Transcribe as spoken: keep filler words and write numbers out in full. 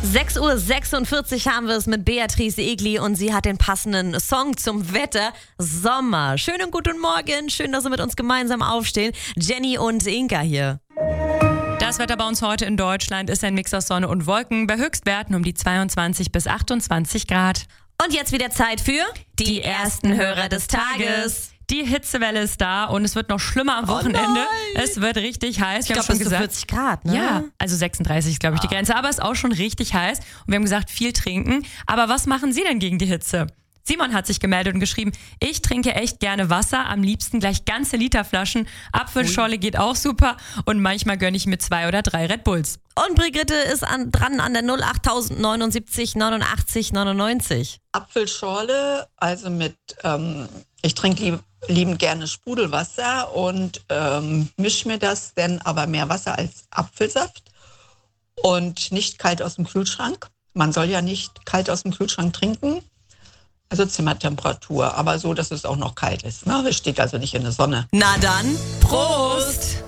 sechs Uhr sechsundvierzig haben wir es mit Beatrice Egli und sie hat den passenden Song zum Wetter. Sommer. Schönen guten Morgen. Schön, dass Sie mit uns gemeinsam aufstehen. Jenny und Inka hier. Das Wetter bei uns heute in Deutschland ist ein Mix aus Sonne und Wolken bei Höchstwerten um die zweiundzwanzig bis achtundzwanzig Grad. Und jetzt wieder Zeit für die ersten Hörer des Tages. Die Hitzewelle ist da und es wird noch schlimmer am Wochenende. Oh es wird richtig heiß. Wir Ich haben glaube, schon bis zu gesagt, vierzig Grad, ne? ja, also sechsunddreißig ist, glaube ich, die Grenze. Aber es ist auch schon richtig heiß. Und wir haben gesagt, viel trinken. Aber was machen Sie denn gegen die Hitze? Simon hat sich gemeldet und geschrieben, ich trinke echt gerne Wasser, am liebsten gleich ganze Literflaschen. Apfelschorle geht auch super und manchmal gönne ich mir zwei oder drei Red Bulls. Und Brigitte ist an, dran an der null acht neun sieben neunundachtzig neunundneunzig. Apfelschorle, also mit, ähm, ich trinke lieb, liebend gerne Sprudelwasser und ähm, mische mir das dann aber mehr Wasser als Apfelsaft und nicht kalt aus dem Kühlschrank. Man soll ja nicht kalt aus dem Kühlschrank trinken. Also Zimmertemperatur, aber so, dass es auch noch kalt ist. Ne? Es steht also nicht in der Sonne. Na dann, Prost!